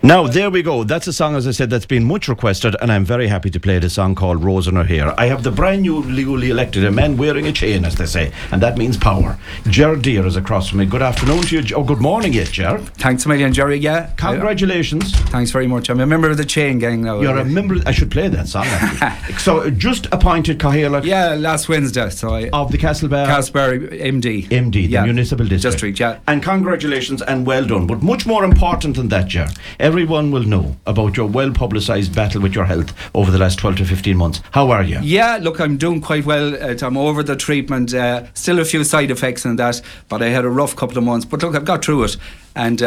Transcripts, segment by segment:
Now, there we go. That's a song, as I said, that's been much requested, and I'm very happy to play the song called Rose in Her Hair. I have the brand new legally elected, a man wearing a chain, as they say, and that means power. Ger Deere is across from me. Good afternoon to you, good morning yet, Ger. Thanks a million, Jerry, yeah. Congratulations. Thanks very much. I'm a member of the chain gang now. You're a member, I should play that song, actually. So, just appointed Cahill. Yeah, last Wednesday. Of the Castlebar MD, the municipal district. Yeah. And congratulations and well done. But much more important than that, Ger, everyone will know about your well publicised battle with your health over the last 12 to 15 months. How are you? Yeah, look, I'm doing quite well. I'm over the treatment. Still a few side effects in that, but I had a rough couple of months. But look, I've got through it. And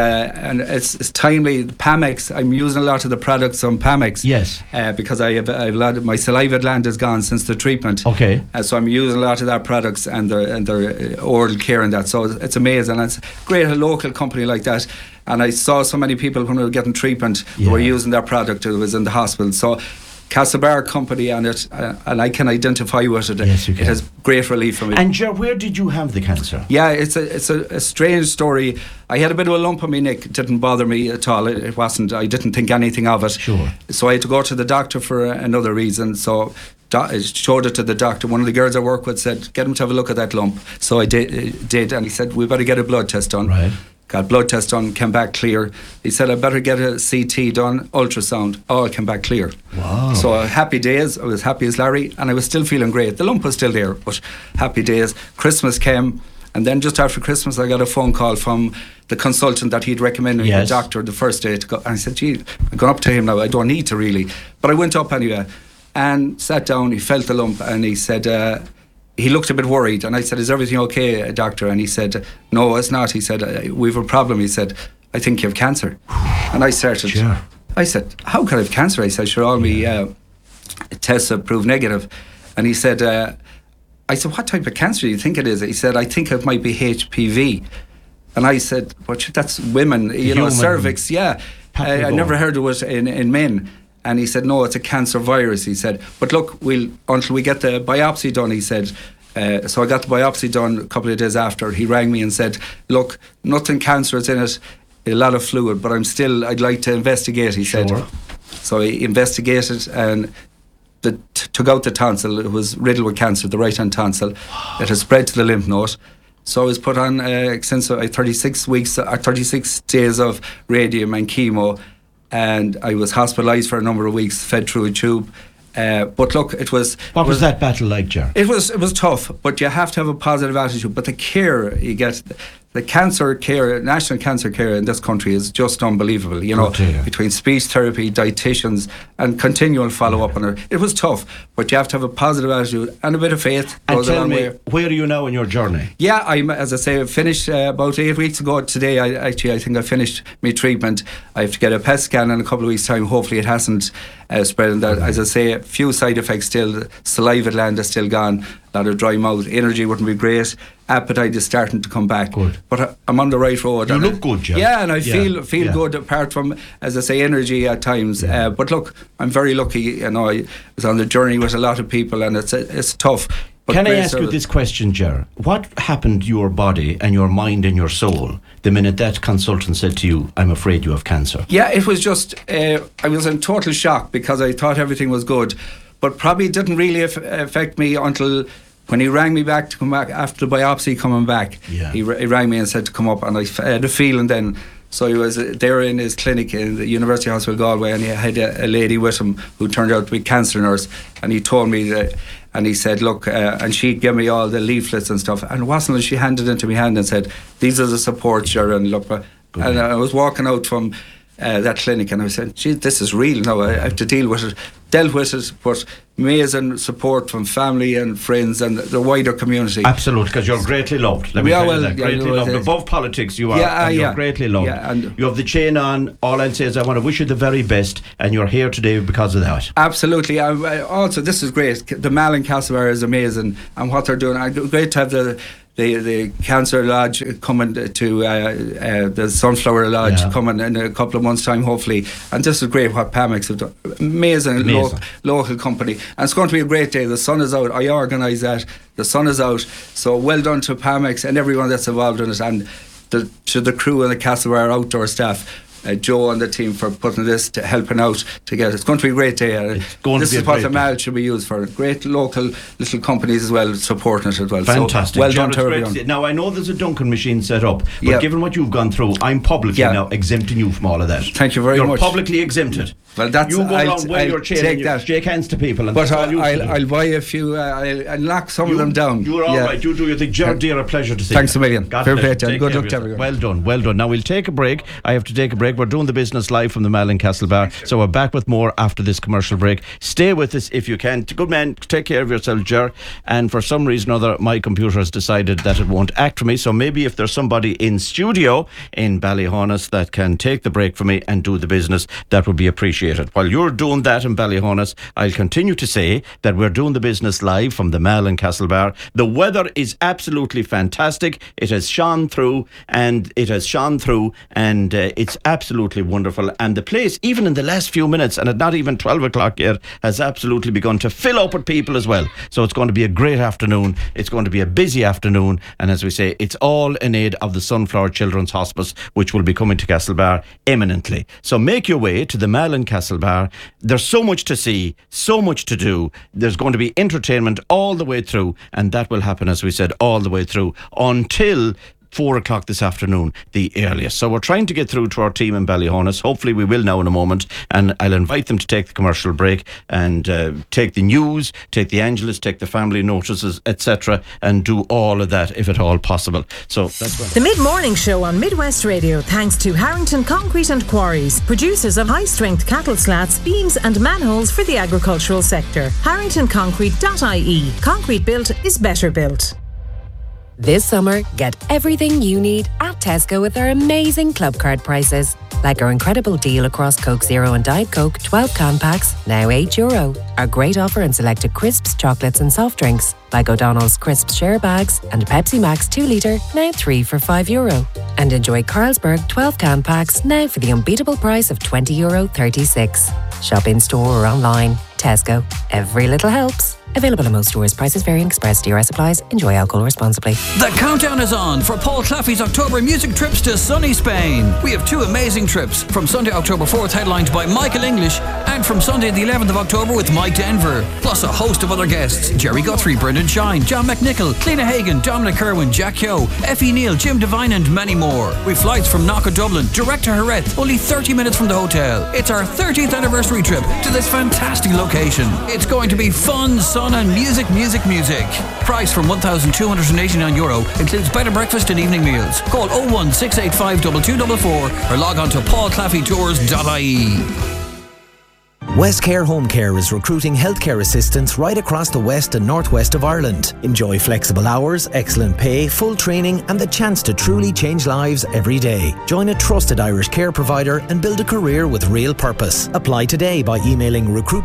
it's timely. Pamex, I'm using a lot of the products on Pamex. Yes. Because I have a lot of my saliva gland is gone since the treatment. Okay. So I'm using a lot of that products and their oral care and that. So it's amazing. It's great, a local company like that. And I saw so many people when we were getting treatment who were using their product who was in the hospital. So Castlebar company and it, and I can identify with it. Yes, you can. It has great relief for me. And Ger, where did you have the cancer? Yeah, it's a strange story. I had a bit of a lump on my neck. It didn't bother me at all. It wasn't. I didn't think anything of it. Sure. So I had to go to the doctor for another reason. So I showed it to the doctor. One of the girls I work with said, "Get him to have a look at that lump." So I did, and he said, "We better get a blood test done." Right. Got blood test done, came back clear. He said, "I better get a CT done, ultrasound." All came back clear. Wow. So happy days. I was happy as Larry, and I was still feeling great. The lump was still there, but happy days. Christmas came, and then just after Christmas, I got a phone call from the consultant that he'd recommended me, the doctor, the first day to go. And I said, "Gee, I'm going up to him now. I don't need to really." But I went up anyway and sat down. He felt the lump, and he said, he looked a bit worried, and I said, "Is everything okay, doctor?" And he said, "No, it's not." He said, "We've a problem." He said, "I think you have cancer." And I started. Sure. I said, "How could I have cancer?" I said, "Sure, all my tests have proved negative." And he said, I said, "What type of cancer do you think it is?" He said, "I think it might be HPV." And I said, "But that's women, Human cervix, yeah." I never heard of it in men. And he said, "No, it's a cancer virus." He said, "But look, until we get the biopsy done," he said. So I got the biopsy done a couple of days after. He rang me and said, "Look, nothing cancerous in it, a lot of fluid, but I'd like to investigate," he said. So he investigated and took out the tonsil. It was riddled with cancer, the right hand tonsil. It had spread to the lymph node. So I was put on 36 days of radium and chemo. And I was hospitalised for a number of weeks, fed through a tube. But look, it was... What was that battle like, Ger? It was tough, but you have to have a positive attitude. But the care you get, the cancer care, national cancer care in this country is just unbelievable. Between speech therapy, dietitians, and continual follow-up on it. It was tough, but you have to have a positive attitude and a bit of faith. And tell me, where are you now in your journey? Yeah, as I say, I finished about 8 weeks ago today. I think I finished my treatment. I have to get a PET scan in a couple of weeks' time. Hopefully it hasn't spread. And that, as I say, a few side effects still. The saliva gland is still gone. A lot of dry mouth. Energy wouldn't be great. Appetite is starting to come back. Good. But I'm on the right road. You look good, Ger. Yeah, and I feel good, apart from, as I say, energy at times. Yeah. But look, I'm very lucky. I was on the journey with a lot of people, and it's tough. But can I ask you this question, Ger? What happened to your body and your mind and your soul the minute that consultant said to you, "I'm afraid you have cancer"? Yeah, it was just, I was in total shock because I thought everything was good, but probably didn't really affect me until when he rang me back to come back after the biopsy coming back. Yeah. He rang me and said to come up, and I had a feeling then. So he was there in his clinic in the University Hospital Galway, and he had a lady with him who turned out to be a cancer nurse, and he told me that, and he said, "Look," and she gave me all the leaflets and stuff, and it wasn't until she handed it into my hand and said, "These are the supports, Ger," and look, and I was walking out from that clinic, and I said, "Gee, this is real now. I have to deal with it." Dealt with it, but amazing support from family and friends and the wider community. Absolutely, because you're greatly loved. Let me tell you that. Greatly loved. Above politics, you are. And you're greatly loved. Yeah, and you have the chain on. All I'll say is I want to wish you the very best, and you're here today because of that. Absolutely. Also, this is great. The Mall in Castlebar is amazing, and what they're doing. Great to have the Cancer Lodge coming to the Sunflower Lodge coming in a couple of months' time, hopefully. And this is great what Pamex have done. Amazing. Local company. And it's going to be a great day. The sun is out. I organise that. The sun is out. So well done to Pamex and everyone that's involved in it, and to the crew and the Castlebar outdoor staff. Joe and the team for putting this, to helping out together. It's going to be a great day. This is what the mall should be used for. Great local little companies as well supporting it as well. Fantastic. So, well done to everyone. Now I know there's a Duncan machine set up, but given what you've gone through, I'm publicly now exempting you from all of that. Thank you very much. You're publicly exempted. Well, that's, you go around with your chain and you shake hands to people. And but I'll buy a few. I'll knock some of them down. You're all right. You do your thing. Gerard, dear, a pleasure to see you. Thanks a million. Fair play, John. Good luck to everyone. Well done, well done. Now we'll take a break. I have to take a break. We're doing the business live from the Malin Castle Bar, so we're back with more after this commercial break. Stay with us if you can. Good man, take care of yourself, Ger. And for some reason or other, my computer has decided that it won't act for me. So maybe if there's somebody in studio in Ballyhonus that can take the break for me and do the business, that would be appreciated. While you're doing that in Ballyhonus, I'll continue to say that we're doing the business live from the Malin Castle Bar. The weather is absolutely fantastic. It has shone through and it's absolutely wonderful. And the place, even in the last few minutes, and at not even 12 o'clock yet, has absolutely begun to fill up with people as well. So it's going to be a great afternoon. It's going to be a busy afternoon. And as we say, it's all in aid of the Sunflower Children's Hospice, which will be coming to Castlebar imminently. So make your way to the Malin Castle Bar. There's so much to see, so much to do. There's going to be entertainment all the way through, and that will happen, as we said, all the way through until 4 o'clock this afternoon, the earliest. So we're trying to get through to our team in Ballyhonus. Hopefully we will now in a moment, and I'll invite them to take the commercial break and take the news, take the Angelus, take the family notices, etc., and do all of that if at all possible. So that's what the mid-morning show on Midwest Radio, thanks to Harrington Concrete and Quarries, producers of high-strength cattle slats, beams and manholes for the agricultural sector. HarringtonConcrete.ie. Concrete built is better built. This summer, get everything you need at Tesco with our amazing club card prices. Like our incredible deal across Coke Zero and Diet Coke 12 can packs, now €8. Our great offer in selected crisps, chocolates and soft drinks, like O'Donnell's Crisps Share Bags and Pepsi Max 2 litre, now 3 for €5. And enjoy Carlsberg 12 can packs, now for the unbeatable price of €20.36. Shop in store or online. Tesco. Every little helps. Available in most stores. Prices vary and express DRS applies. Enjoy alcohol responsibly. The countdown is on for Paul Claffey's October music trips to sunny Spain. We have 2 amazing trips. From Sunday, October 4th, headlined by Michael English, and from Sunday the 11th of October with Mike Denver. Plus a host of other guests. Jerry Guthrie, Brendan Shine, John McNichol, Cliona Hagan, Dominic Kerwin, Jack Yo, Effie Neal, Jim Devine and many more. With flights from Knock Dublin, direct to Jerez, only 30 minutes from the hotel. It's our 30th anniversary trip to this fantastic location. It's going to be fun, sun and music. Price from €1,289, includes bed and breakfast and evening meals. Call 01685 2244 or log on to paulclaffeytours.ie. Westcare Home Care is recruiting healthcare assistants right across the west and northwest of Ireland. Enjoy flexible hours, excellent pay, full training and the chance to truly change lives every day. Join a trusted Irish care provider and build a career with real purpose. Apply today by emailing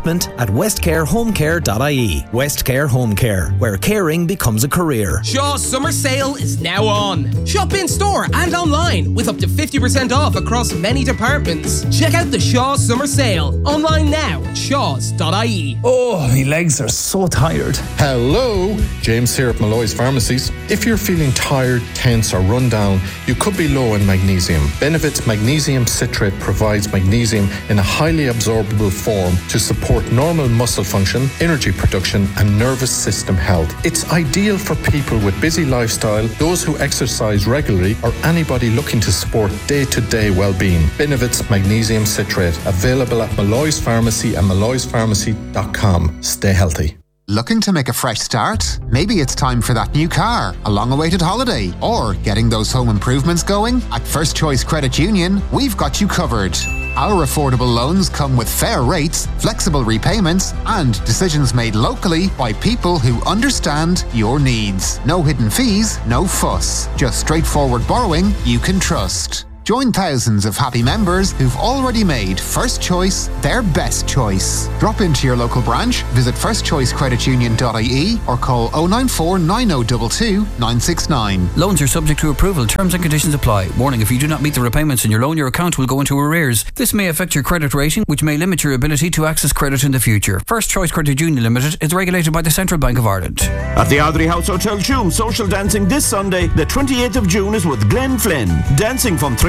recruitment@westcarehomecare.ie. Westcare Home Care, where caring becomes a career. Shaw's summer sale is now on. Shop in store and online with up to 50% off across many departments. Check out the Shaw's summer sale online now at shaws.ie. Oh, my legs are so tired. Hello, James here at Malloy's Pharmacies. If you're feeling tired, tense or run down, you could be low in magnesium. Benefit's magnesium citrate provides magnesium in a highly absorbable form to support normal muscle function, energy production and nervous system health. It's ideal for people with busy lifestyle, those who exercise regularly or anybody looking to support day-to-day well-being. Benefit's magnesium citrate, available at Malloy's Pharmacy and malloyspharmacy.com. Stay healthy. Looking to make a fresh start? Maybe it's time for that new car, a long-awaited holiday, or getting those home improvements going? At First Choice Credit Union, we've got you covered. Our affordable loans come with fair rates, flexible repayments, and decisions made locally by people who understand your needs. No hidden fees, no fuss. Just straightforward borrowing you can trust. Join thousands of happy members who've already made First Choice their best choice. Drop into your local branch, visit firstchoicecreditunion.ie or call 094 9022 969. Loans are subject to approval. Terms and conditions apply. Warning, if you do not meet the repayments in your loan, your account will go into arrears. This may affect your credit rating, which may limit your ability to access credit in the future. First Choice Credit Union Limited is regulated by the Central Bank of Ireland. At the Ardley House Hotel Tuam, social dancing this Sunday, the 28th of June, is with Glenn Flynn. Dancing from 3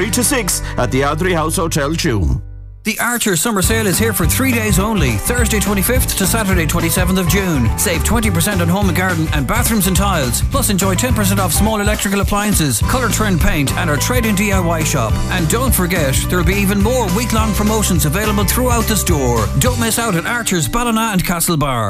3 to 6 at the Adri House Hotel, Tuam. The Archer Summer Sale is here for 3 days only, Thursday 25th to Saturday 27th of June. Save 20% on home and garden and bathrooms and tiles. Plus enjoy 10% off small electrical appliances, Colour Trend paint and our trade-in DIY shop. And don't forget, there will be even more week-long promotions available throughout the store. Don't miss out at Archer's Ballina and Castlebar.